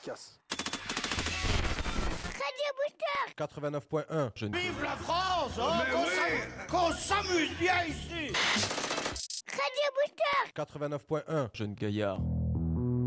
efficace. Radio Booster 89.1. Jeune... Vive la France, hein, qu'on s'amuse bien ici. Radio Booster 89.1. Jeune Gaillard.